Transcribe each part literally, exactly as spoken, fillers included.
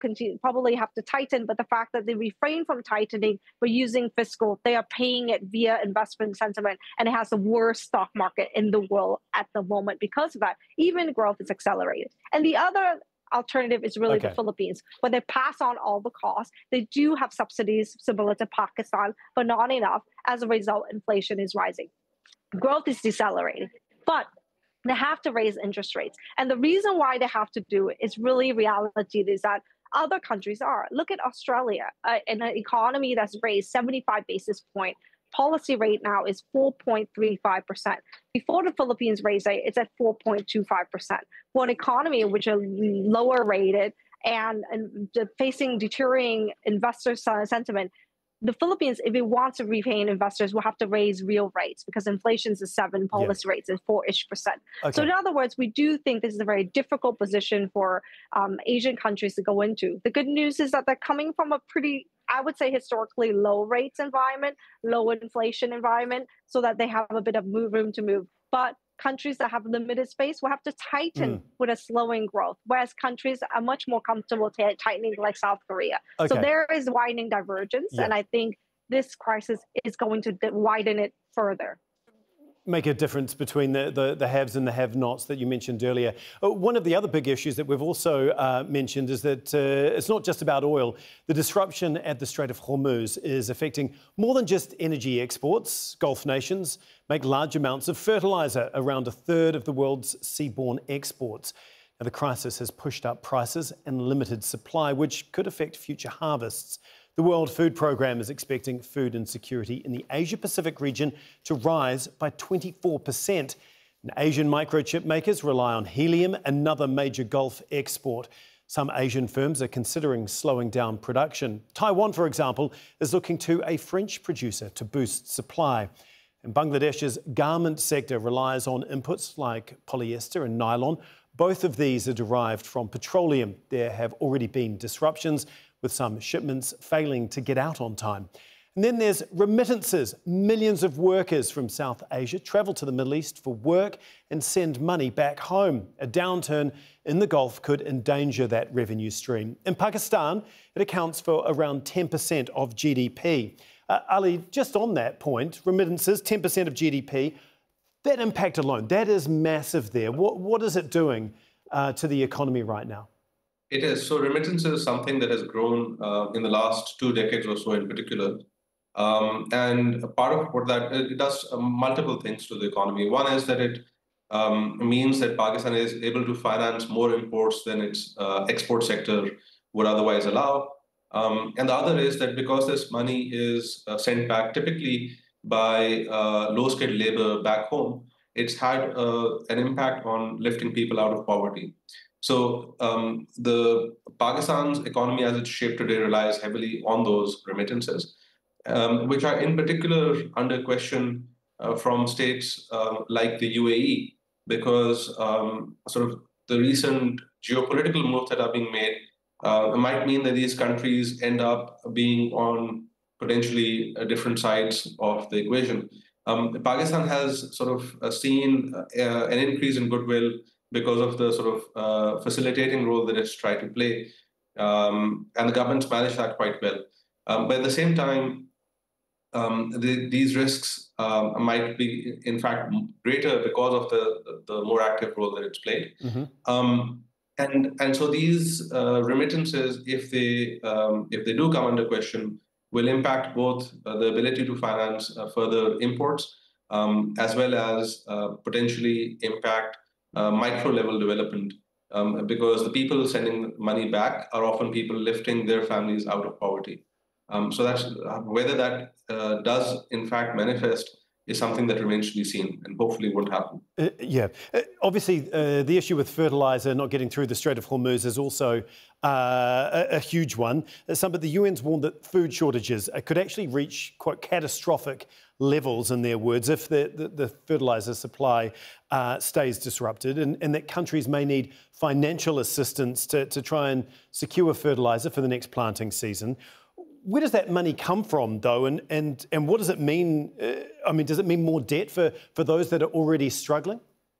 continue, probably have to tighten, but the fact that they refrain from tightening, but using fiscal, they are paying it via investment sentiment, and it has the worst stock market in the world at the moment because of that. Even growth is accelerated. And the other alternative is really okay. the Philippines, where they pass on all the costs. They do have subsidies similar to Pakistan, but not enough. As a result, inflation is rising. Growth is decelerating. But they have to raise interest rates. And the reason why they have to do it is really reality is that other countries are. Look at Australia, uh, in an economy that's raised seventy-five basis point. Policy rate now is four point three five percent. Before the Philippines raised it, it's at four point two five percent. For an economy which are lower rated and, and facing deteriorating investor sentiment, the Philippines, if it wants to retain investors, will have to raise real rates because inflation is seven, policy yeah. rates is four-ish percent. Okay. So in other words, we do think this is a very difficult position for um, Asian countries to go into. The good news is that they're coming from a pretty, I would say, historically low rates environment, low inflation environment, so that they have a bit of move room to move. But countries that have limited space will have to tighten mm. with a slowing growth, whereas countries are much more comfortable t- tightening like South Korea. Okay. So there is widening divergence, yeah. and I think this crisis is going to widen it further. Make a difference between the, the, the haves and the have-nots that you mentioned earlier. One of the other big issues that we've also uh, mentioned is that uh, it's not just about oil. The disruption at the Strait of Hormuz is affecting more than just energy exports. Gulf nations make large amounts of fertiliser, around a third of the world's seaborne exports. Now, the crisis has pushed up prices and limited supply, which could affect future harvests. The World Food Programme is expecting food insecurity in the Asia-Pacific region to rise by twenty-four percent. And Asian microchip makers rely on helium, another major Gulf export. Some Asian firms are considering slowing down production. Taiwan, for example, is looking to a French producer to boost supply. And Bangladesh's garment sector relies on inputs like polyester and nylon. Both of these are derived from petroleum. There have already been disruptions, with some shipments failing to get out on time. And then there's remittances. Millions of workers from South Asia travel to the Middle East for work and send money back home. A downturn in the Gulf could endanger that revenue stream. In Pakistan, it accounts for around ten percent of G D P. Uh, Ali, just on that point, remittances, ten percent of G D P, that impact alone, that is massive there. What, what is it doing uh, to the economy right now? It is. So remittance is something that has grown uh, in the last two decades or so in particular. Um, and a part of what that, it does uh, multiple things to the economy. One is that it um, means that Pakistan is able to finance more imports than its uh, export sector would otherwise allow. Um, and the other is that because this money is uh, sent back typically by uh, low-skilled labor back home, it's had uh, an impact on lifting people out of poverty. So um, the Pakistan's economy as it's shaped today relies heavily on those remittances, um, which are in particular under question uh, from states uh, like the U A E, because um, sort of the recent geopolitical moves that are being made uh, might mean that these countries end up being on potentially uh, different sides of the equation. Um, Pakistan has sort of uh, seen uh, an increase in goodwill because of the sort of uh, facilitating role that it's tried to play. Um, and the government's managed that quite well. Um, but at the same time, um, the, these risks um, might be, in fact, greater because of the, the more active role that it's played. Mm-hmm. Um, and, and so these uh, remittances, if they, um, if they do come under question, will impact both uh, the ability to finance uh, further imports, um, as well as uh, potentially impact Uh, micro-level development, um, because the people sending money back are often people lifting their families out of poverty. Um, so that's uh, whether that uh, does in fact manifest is something that remains to be seen and hopefully won't happen. Uh, yeah. Uh, obviously, uh, the issue with fertiliser not getting through the Strait of Hormuz is also uh, a, a huge one. Some of the U N's warned that food shortages could actually reach quite catastrophic levels, in their words, if the, the, the fertiliser supply uh, stays disrupted, and, and that countries may need financial assistance to, to try and secure fertiliser for the next planting season. Where does that money come from, though, and, and, and what does it mean? Uh, I mean, does it mean more debt for, for those that are already struggling?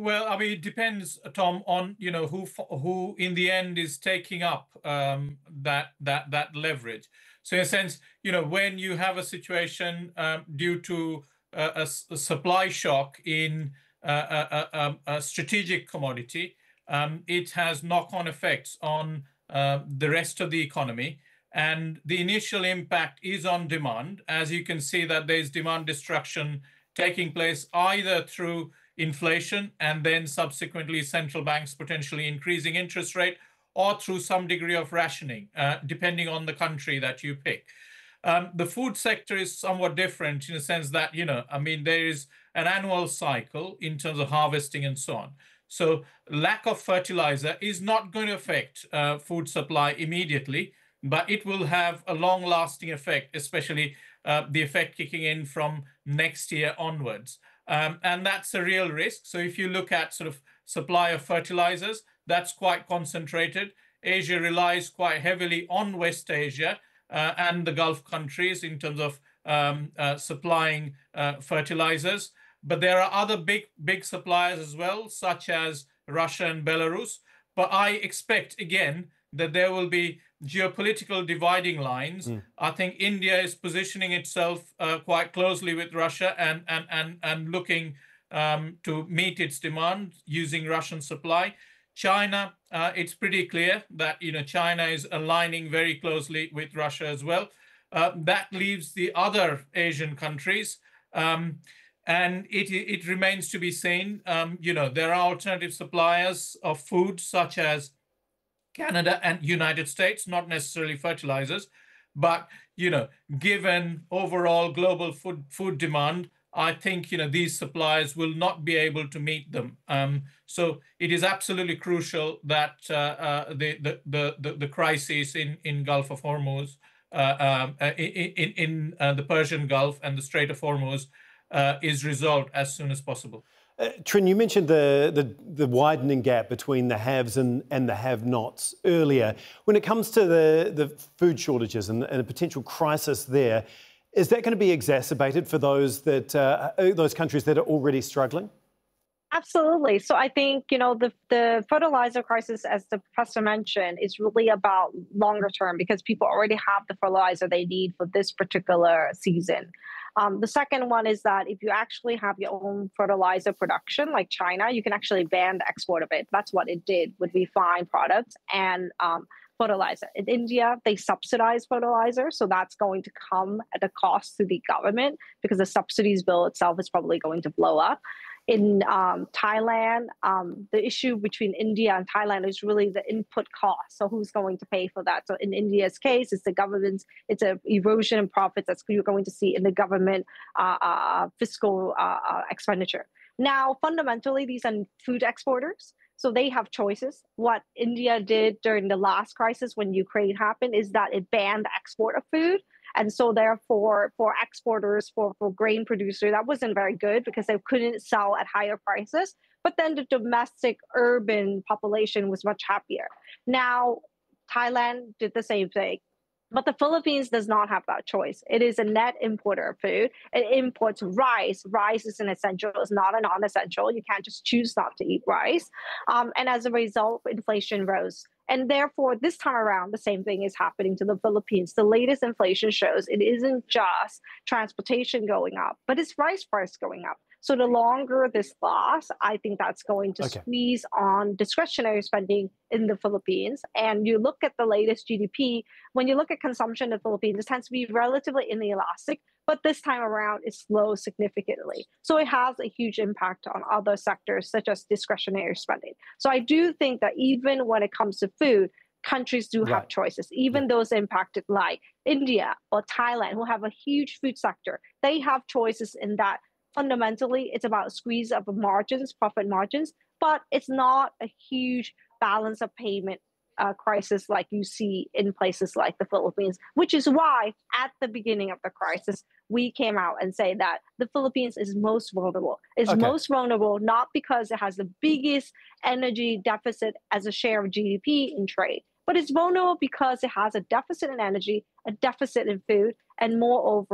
Well, I mean, it depends, Tom, on you know who who in the end is taking up um, that that that leverage. So, in a sense, you know, when you have a situation um, due to uh, a, a supply shock in uh, a, a, a strategic commodity, um, it has knock-on effects on uh, the rest of the economy. And the initial impact is on demand. As you can see, that there's demand destruction taking place either through inflation and then subsequently central banks potentially increasing interest rate, or through some degree of rationing, uh, depending on the country that you pick. Um, the food sector is somewhat different in the sense that, you know, I mean, there is an annual cycle in terms of harvesting and so on. So lack of fertilizer is not going to affect uh, food supply immediately, but it will have a long-lasting effect, especially uh, the effect kicking in from next year onwards. Um, and that's a real risk. So if you look at sort of supply of fertilizers, that's quite concentrated. Asia relies quite heavily on West Asia uh, and the Gulf countries in terms of um, uh, supplying uh, fertilizers. But there are other big, big suppliers as well, such as Russia and Belarus. But I expect, again, that there will be geopolitical dividing lines. Mm. I think India is positioning itself uh, quite closely with Russia and, and, and, and looking um, to meet its demand using Russian supply. China, uh, it's pretty clear that you know China is aligning very closely with Russia as well. Uh, that leaves the other Asian countries. Um, and it, it remains to be seen. Um, you know, there are alternative suppliers of food such as Canada and United States, not necessarily fertilizers, but, you know, given overall global food food demand, I think, you know, these suppliers will not be able to meet them. Um, so it is absolutely crucial that uh, uh, the, the, the, the, the crisis in, in Gulf of Hormuz, uh, um, uh, in, in uh, the Persian Gulf and the Strait of Hormuz uh, is resolved as soon as possible. Uh, Trinh, you mentioned the, the, the widening gap between the haves and, and the have-nots earlier. When it comes to the, the food shortages and, and a potential crisis there, is that going to be exacerbated for those that uh, those countries that are already struggling? Absolutely. So I think, you know, the, the fertilizer crisis, as the professor mentioned, is really about longer term because people already have the fertilizer they need for this particular season. Um, the second one is that if you actually have your own fertilizer production, like China, you can actually ban the export of it. That's what it did with refined products and um, fertilizer. In India, they subsidize fertilizer, so that's going to come at a cost to the government because the subsidies bill itself is probably going to blow up. In um, Thailand, um, the issue between India and Thailand is really the input cost. So who's going to pay for that? So in India's case, it's the government's, it's an erosion in profits that you're going to see in the government uh, uh, fiscal uh, uh, expenditure. Now, fundamentally, these are food exporters. So they have choices. What India did during the last crisis when Ukraine happened is that it banned the export of food. And so therefore, for exporters, for, for grain producers, that wasn't very good because they couldn't sell at higher prices. But then the domestic urban population was much happier. Now, Thailand did the same thing. But the Philippines does not have that choice. It is a net importer of food. It imports rice. Rice is an essential. It's not a non-essential. You can't just choose not to eat rice. Um, and as a result, inflation rose. And therefore, this time around, the same thing is happening to the Philippines. The latest inflation shows it isn't just transportation going up, but it's rice price going up. So the longer this lasts, I think that's going to okay. squeeze on discretionary spending in the Philippines. And you look at the latest G D P, when you look at consumption in the Philippines, it tends to be relatively inelastic, but this time around it slows significantly. So it has a huge impact on other sectors, such as discretionary spending. So I do think that even when it comes to food, countries do right. have choices, even yeah. those impacted like India or Thailand, who have a huge food sector, they have choices in that. Fundamentally, it's about a squeeze of margins, profit margins, but it's not a huge balance of payment uh, crisis like you see in places like the Philippines, which is why at the beginning of the crisis, we came out and say that the Philippines is most vulnerable. It's okay. most vulnerable not because it has the biggest energy deficit as a share of G D P in trade, but it's vulnerable because it has a deficit in energy, a deficit in food, and moreover,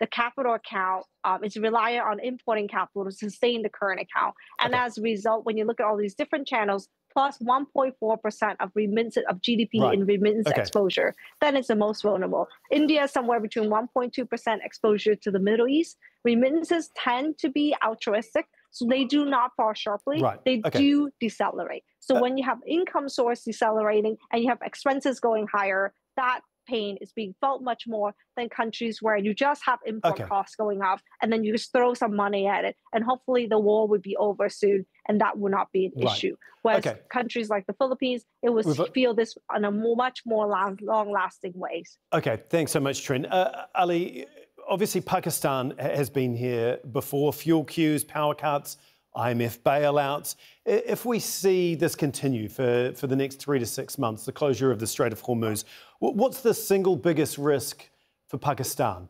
the capital account um, is reliant on importing capital to sustain the current account. And Okay. as a result, when you look at all these different channels, plus one point four percent of remittance of G D P Right. in remittance Okay. exposure, then it's the most vulnerable. India is somewhere between one point two percent exposure to the Middle East. Remittances tend to be altruistic, so they do not fall sharply. Right. They Okay. do decelerate. So Uh, when you have income source decelerating and you have expenses going higher, that pain is being felt much more than countries where you just have import Okay. costs going up and then you just throw some money at it and hopefully the war would be over soon and that would not be an Right. issue. Whereas Okay. countries like the Philippines, it would We've- feel this on a more, much more long, long-lasting ways. Okay, thanks so much, Trent. Uh, Ali, obviously Pakistan ha- has been here before, fuel queues, power cuts, I M F bailouts. I- If we see this continue for, for the next three to six months, the closure of the Strait of Hormuz, wh- what's the single biggest risk for Pakistan?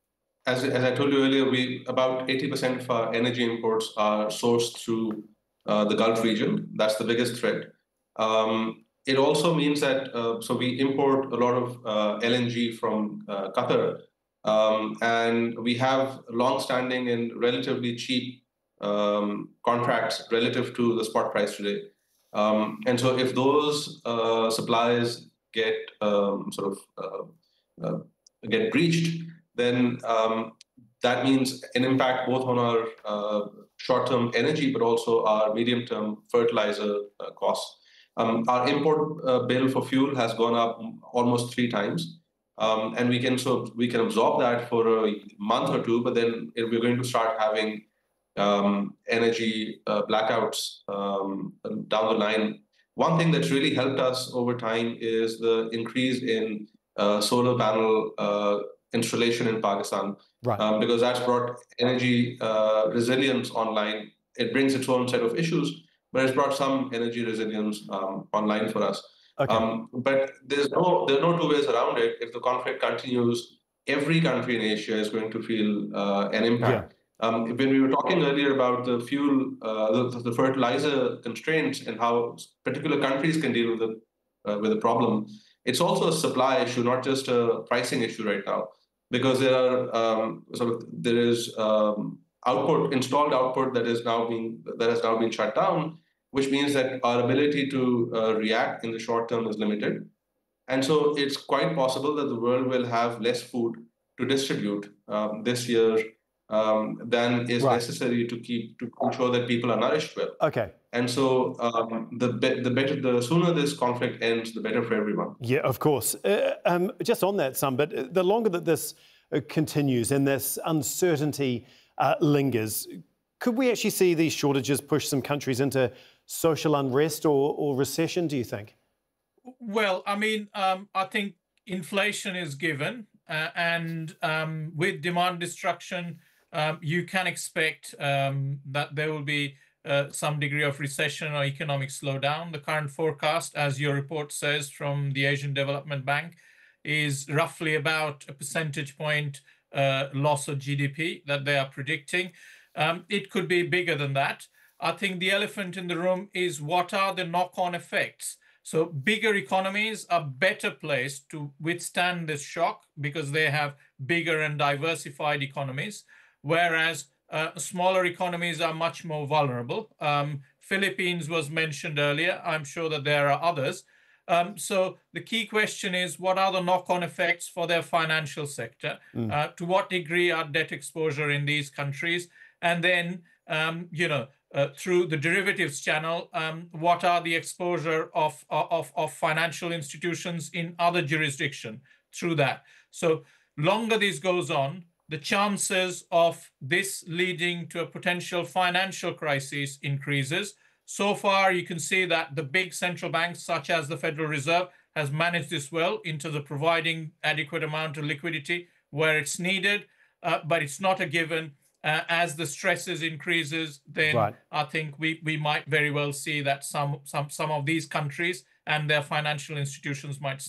As, as I told you earlier, we about eighty percent of our energy imports are sourced through uh, the Gulf region. That's the biggest threat. Um, it also means that, uh, so we import a lot of uh, L N G from uh, Qatar, um, and we have long-standing and relatively cheap um, contracts relative to the spot price today. Um, and so if those uh, supplies get um, sort of uh, uh, get breached, then um, that means an impact both on our uh, short-term energy, but also our medium-term fertilizer uh, costs. Um, our import uh, bill for fuel has gone up almost three times, um, and we can so we can absorb that for a month or two, but then it, we're going to start having um, energy uh, blackouts um, down the line. One thing that's really helped us over time is the increase in uh, solar panel uh, installation in Pakistan, Right. um, because that's brought energy uh, resilience online. It brings its own set of issues, but it's brought some energy resilience um, online for us. Okay. Um, but there's no there are no two ways around it. If the conflict continues, every country in Asia is going to feel uh, an impact. Um, when we were talking earlier about the fuel, uh, the, the fertilizer constraints and how particular countries can deal with the uh, with the problem, it's also a supply issue, not just a pricing issue right now, because there are um, sort of there is um, output installed output that is now being that has now been shut down, which means that our ability to uh, react in the short term is limited, and so it's quite possible that the world will have less food to distribute um, this year um, than is Right. necessary to keep to ensure that people are nourished well. Okay. And so um, the be- the better the sooner this conflict ends, the better for everyone. Yeah, of course. Uh, um, just on that, some, but the longer that this uh, continues and this uncertainty uh, lingers, could we actually see these shortages push some countries into social unrest or, or recession, do you think? Well, I mean, um, I think inflation is given, uh, and um, with demand destruction, um, you can expect um, that there will be uh, some degree of recession or economic slowdown. The current forecast, as your report says from the Asian Development Bank, is roughly about a percentage point uh, loss of G D P that they are predicting. Um, it could be bigger than that. I think the elephant in the room is what are the knock-on effects? So bigger economies are better placed to withstand this shock because they have bigger and diversified economies, whereas uh, smaller economies are much more vulnerable. Um, Philippines was mentioned earlier. I'm sure that there are others. Um, so the key question is, what are the knock-on effects for their financial sector? Mm. Uh, to what degree are debt exposure in these countries? And then, um, you know, uh, through the derivatives channel, um, what are the exposure of, of, of financial institutions in other jurisdiction through that? So longer this goes on, the chances of this leading to a potential financial crisis increases. So far, you can see that the big central banks, such as the Federal Reserve, has managed this well into the providing adequate amount of liquidity where it's needed, uh, but it's not a given. Uh, as the stresses increases, then Right. I think we, we might very well see that some, some, some of these countries and their financial institutions might snap.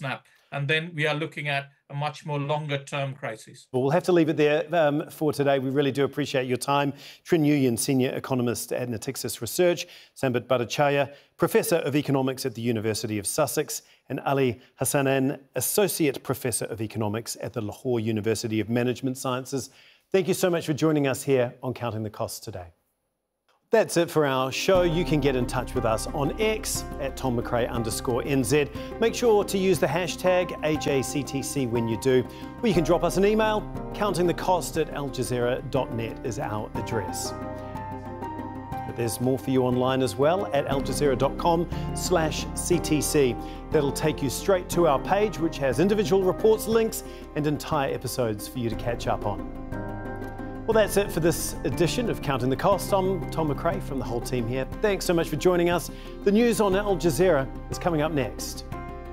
and then we are looking at a much more longer-term crisis. Well, we'll have to leave it there um, for today. We really do appreciate your time. Trinh Nguyen, Senior Economist at Natixis Research, Sambit Bhattacharya, Professor of Economics at the University of Sussex, and Ali Hassanein, Associate Professor of Economics at the Lahore University of Management Sciences. Thank you so much for joining us here on Counting the Costs today. That's it for our show. You can get in touch with us on X at Tom McRae underscore N Z. Make sure to use the hashtag A J C T C when you do. Or you can drop us an email. Counting the Cost at al jazeera dot net is our address. But there's more for you online as well at al jazeera dot com slash C T C. That'll take you straight to our page, which has individual reports, links, and entire episodes for you to catch up on. Well, that's it for this edition of Counting the Cost. I'm Tom McRae from the whole team here. Thanks so much for joining us. The news on Al Jazeera is coming up next.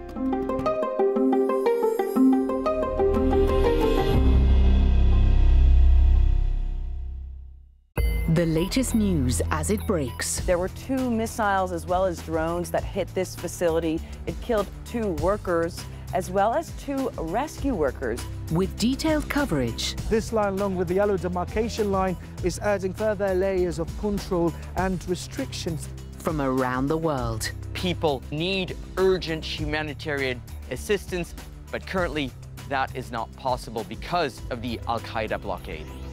The latest news as it breaks. There were two missiles as well as drones that hit this facility. It killed two workers as well as two rescue workers. With detailed coverage. This line, along with the yellow demarcation line, is adding further layers of control and restrictions. From around the world. People need urgent humanitarian assistance, but currently that is not possible because of the Al-Qaeda blockade.